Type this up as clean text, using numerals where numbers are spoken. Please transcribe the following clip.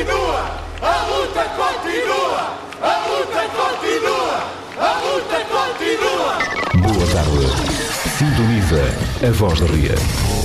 continua! A luta continua! A luta continua! A luta continua! Boa tarde. Sintoniza a Voz da Ria.